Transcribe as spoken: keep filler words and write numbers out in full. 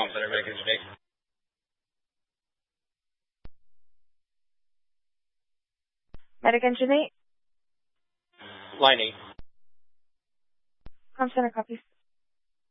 Call center, Medic Engine eight. Medic Engine eight. Line eight. Com center copies.